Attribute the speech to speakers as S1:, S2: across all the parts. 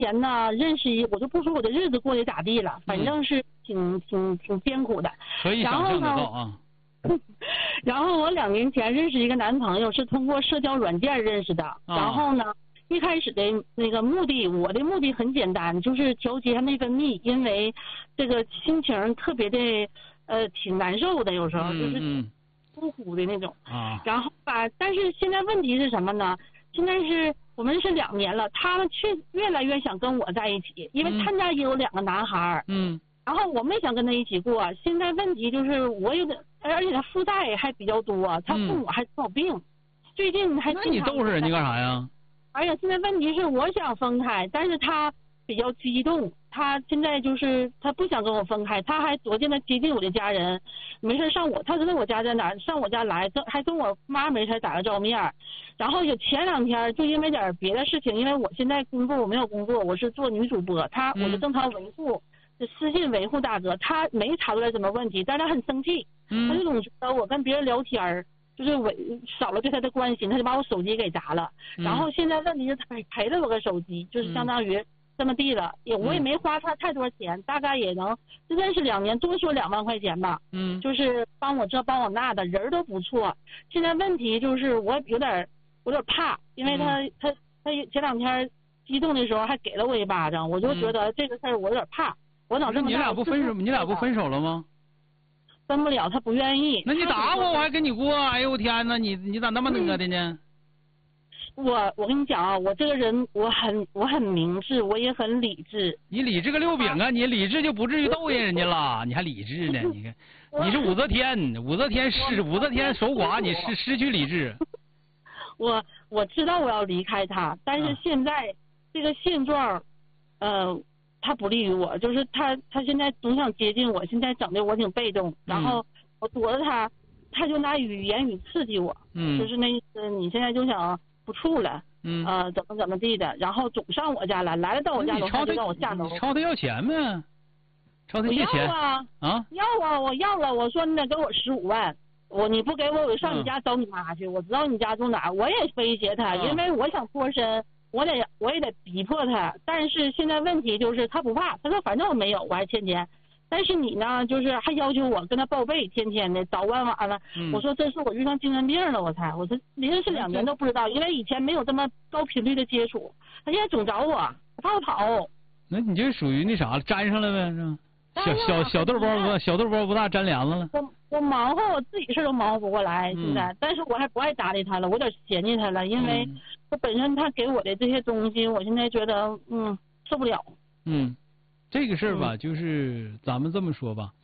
S1: 前呢认识我就不说我的日子过得咋地了，反正是挺艰苦的。
S2: 可以想象得到啊。
S1: 然后我2年前认识一个男朋友，是通过社交软件认识的。然后呢，一开始的那个目的，我的目的很简单，就是调节内分泌，因为这个心情特别的挺难受的，有时候就是呼呼的那种。然后吧，但是现在问题是什么呢？现在是我们是2年了，他们却越来越想跟我在一起，因为他家也有2个男孩。然后我们也想跟他一起过，现在问题就是我有点，而且他负债还比较多，他父母还生病，最近还经常。
S2: 那你逗着人家干啥呀？
S1: 而且现在问题是我想分开，但是他比较激动，他现在就是他不想跟我分开，他还逐渐的接近我的家人，没事上他知道我家在哪，上我家来，还跟我妈没事打个照面。然后有前2天就因为点别的事情，因为我现在工作我没有工作，我是做女主播，我就正常维护。私信维护大哥，他没查出来什么问题，但是他很生气，他就总觉得我跟别人聊天就是少了对他的关心，他就把我手机给砸了。然后现在问题是他赔了我个手机，就是相当于这么地了，我也没花他太多钱，大概也能认识2年，多说2万块钱吧。就是帮我这帮我那的，人都不错。现在问题就是我有点怕，因为他前2天激动的时候还给了我一巴掌，我就觉得这个事儿我有点怕。我脑这么大，
S2: 你俩不分手了吗？
S1: 分不了，他不愿意。
S2: 那你打我还跟你过？哎呦我天哪，你咋那么那个的呢？
S1: 我跟你讲啊，我这个人我很明智，我也很理智。
S2: 你理智个六饼啊！你理智就不至于逗人家了，你还理智呢？你看，你是武则天守寡，你是失去理智。
S1: 我知道我要离开他，但是现在这个现状，他不利于我，就是他现在总想接近我，现在整的我挺被动，然后我躲着他就拿言语刺激我，就是那意思，你现在就想不处了，怎么地的，然后总上我家来了到我家楼下就让我下楼。
S2: 你朝他要钱呗？朝他借钱？
S1: 要啊，我要了，我说你得给我15万，你不给我上你家找你妈去，我知道你家住哪，我也威胁他，因为我想脱身。我也得逼迫他，但是现在问题就是他不怕，他说反正我没有，我还欠钱，但是你呢，就是还要求我跟他报备，天天的早晚晚了。我说这是我遇上精神病了，我说认识2年都不知道，因为以前没有这么高频率的接触，他现在总找我，他怕我跑。
S2: 那你就属于那啥了，粘上了呗，是吧？小豆包不大，粘帘子了。
S1: 我忙活我自己事都忙活不过来，现在，但是我还不爱搭理他了，我有点嫌弃他了，因为他本身他给我的这些东西，我现在觉得受不了。
S2: 这个事儿吧，就是咱们这么说吧，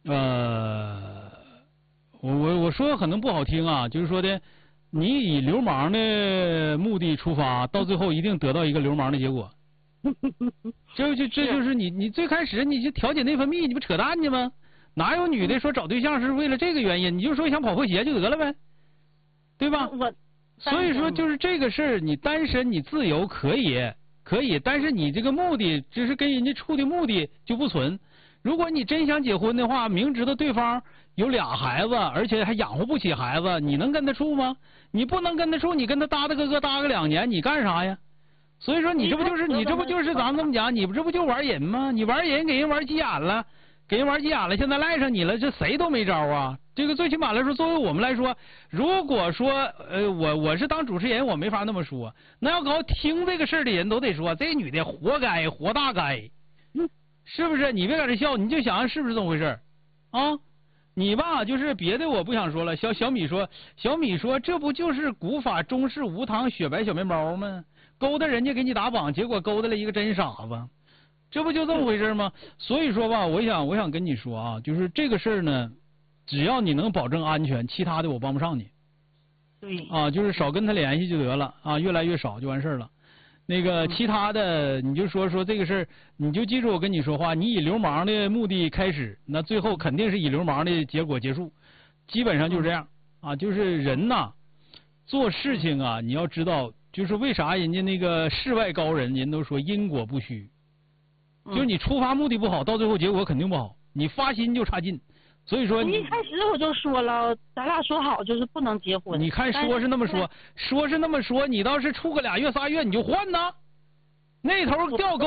S2: 我说可能不好听啊，就是说的，你以流氓的目的出发，到最后一定得到一个流氓的结果。这就是你最开始你就调节内分泌，你不扯淡呢吗？哪有女的说找对象是为了这个原因？你就说想跑破鞋就得了呗，对吧？所以说就是这个事儿，你单身你自由可以，但是你这个目的就是跟人家处的目的就不存。如果你真想结婚的话，明知道对方有2孩子，而且还养活不起孩子，你能跟他处吗？你不能跟他处，你跟他搭个2年，你干啥呀？所以说你这不就是咱们这么讲，你这不就玩人吗？你玩人给人玩急眼了，现在赖上你了，这谁都没招啊。这个最起码来说，作为我们来说，如果说我是当主持人，我没法那么说。那要搞听这个事儿的人都得说，这女的活该，活大该，是不是？你别搁这笑，你就想想是不是这么回事啊？你吧，就是别的我不想说了。小米说，这不就是古法中式无糖雪白小面包吗？勾搭人家给你打榜，结果勾搭了一个真傻子，这不就这么回事吗？所以说吧，我想跟你说啊，就是这个事儿呢，只要你能保证安全，其他的我帮不上你。
S1: 对。
S2: 啊，就是少跟他联系就得了啊，越来越少就完事儿了。那个其他的你就说这个事儿，你就记住我跟你说话，你以流氓的目的开始，那最后肯定是以流氓的结果结束，基本上就是这样啊。就是人呐，做事情啊，你要知道。就是为啥人家那个世外高人都说因果不虚，就是你出发目的不好，到最后结果肯定不好，你发心就差劲。所以说
S1: 一开始我就说了，咱俩说好就是不能结婚。
S2: 你看说是那么说，你倒是处个2月3月你就换呢，那头掉钩。